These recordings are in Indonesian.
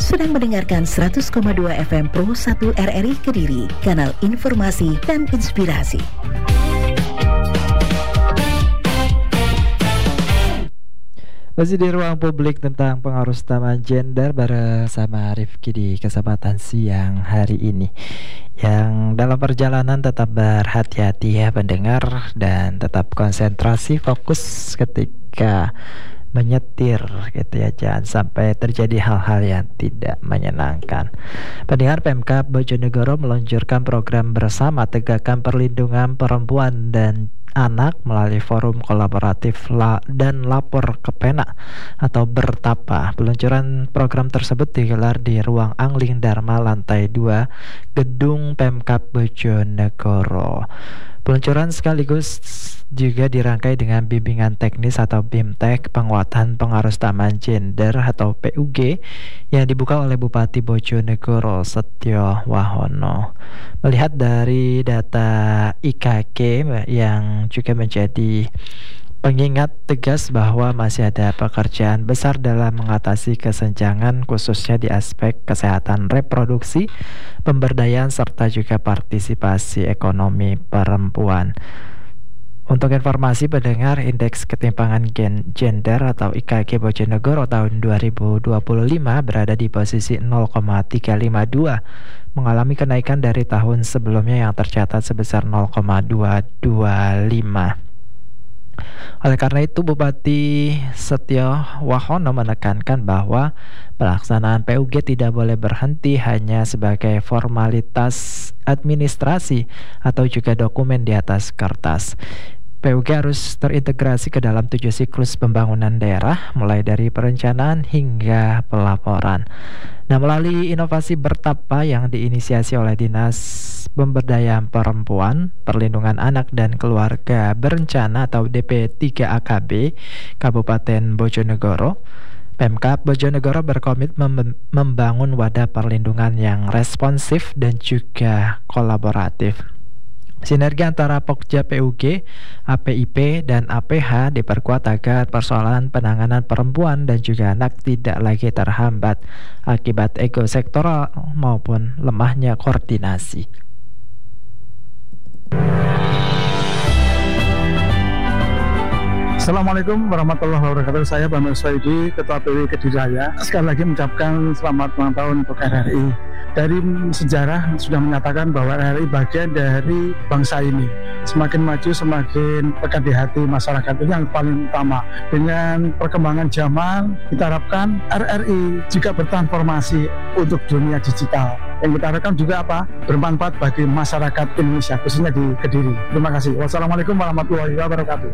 sedang mendengarkan 100,2 FM Pro 1 RRI Kediri, kanal informasi dan inspirasi. Masih di ruang publik tentang pengaruh utama gender bersama Rifki di kesempatan siang hari ini. Yang dalam perjalanan tetap berhati-hati ya pendengar, dan tetap konsentrasi fokus ketika menyetir gitu ya, jangan sampai terjadi hal-hal yang tidak menyenangkan. Pendengar, Pemkab Bojonegoro meluncurkan program bersama tegakkan perlindungan perempuan dan anak melalui forum kolaboratif dan lapor ke Pena atau Bertapa. Peluncuran program tersebut digelar di ruang Angling Dharma lantai 2 gedung Pemkab Bojonegoro. Peluncuran sekaligus juga dirangkai dengan bimbingan teknis atau BIMTEK penguatan pengaruh utama gender atau PUG yang dibuka oleh Bupati Bojonegoro Setyo Wahono. Melihat dari data IKK yang juga menjadi pengingat tegas bahwa masih ada pekerjaan besar dalam mengatasi kesenjangan khususnya di aspek kesehatan reproduksi, pemberdayaan serta juga partisipasi ekonomi perempuan. Untuk informasi pendengar, indeks ketimpangan gender atau IKG Bojonegoro tahun 2025 berada di posisi 0,352, mengalami kenaikan dari tahun sebelumnya yang tercatat sebesar 0,225. Oleh karena itu, Bupati Setyo Wahono menekankan bahwa pelaksanaan PUG tidak boleh berhenti hanya sebagai formalitas administrasi atau juga dokumen di atas kertas. PUG harus terintegrasi ke dalam 7 siklus pembangunan daerah, mulai dari perencanaan hingga pelaporan. Nah, melalui inovasi Bertapa yang diinisiasi oleh Dinas Pemberdayaan Perempuan, Perlindungan Anak dan Keluarga Berencana atau DP3AKB Kabupaten Bojonegoro, Pemkab Bojonegoro berkomit membangun wadah perlindungan yang responsif dan juga kolaboratif. Sinergi antara Pokja PUG, APIP, dan APH diperkuat agar persoalan penanganan perempuan dan juga anak tidak lagi terhambat akibat ego sektoral maupun lemahnya koordinasi. Assalamualaikum warahmatullahi wabarakatuh. Saya Bambang Soedi, Ketua PW Kediri Raya. Sekali lagi mengucapkan selamat ulang tahun untuk RRI. Dari sejarah sudah menyatakan bahwa RRI bagian dari bangsa ini. Semakin maju, semakin dekat di hati masyarakat, itu yang paling utama. Dengan perkembangan zaman, kita harapkan RRI juga bertransformasi untuk dunia digital. Yang kita harapkan juga apa? Bermanfaat bagi masyarakat Indonesia, khususnya di Kediri. Terima kasih. Wassalamualaikum warahmatullahi wabarakatuh.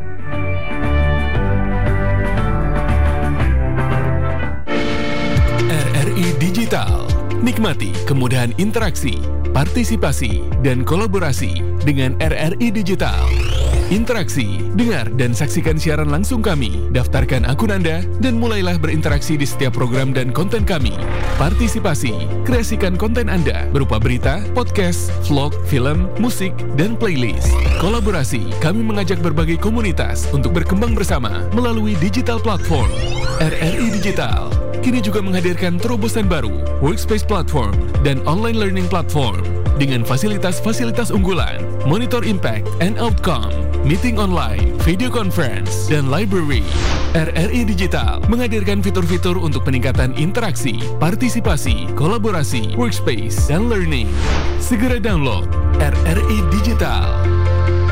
RRI Digital. Nikmati kemudahan interaksi, partisipasi, dan kolaborasi dengan RRI Digital. Interaksi, dengar dan saksikan siaran langsung kami, daftarkan akun Anda, dan mulailah berinteraksi di setiap program dan konten kami. Partisipasi, kreasikan konten Anda berupa berita, podcast, vlog, film, musik, dan playlist. Kolaborasi, kami mengajak berbagai komunitas untuk berkembang bersama melalui digital platform. RRI Digital kini juga menghadirkan terobosan baru, workspace platform, dan online learning platform dengan fasilitas-fasilitas unggulan, monitor impact and outcome, meeting online, video conference, dan library. RRI Digital menghadirkan fitur-fitur untuk peningkatan interaksi, partisipasi, kolaborasi, workspace, dan learning. Segera download RRI Digital.